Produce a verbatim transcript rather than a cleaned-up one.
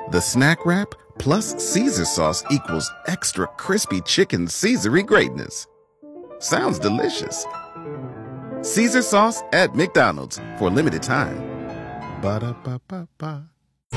The snack wrap plus Caesar sauce equals extra crispy chicken Caesary greatness. Sounds delicious. Caesar sauce at McDonald's for a limited time. Ba-da-ba-ba-ba.